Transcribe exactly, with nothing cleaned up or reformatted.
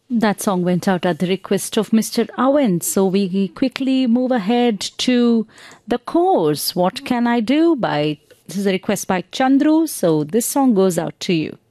That song went out at the request of Mister Owen. So we quickly move ahead to the course. What Can I Do by this is a request by Chandru. So this song goes out to you.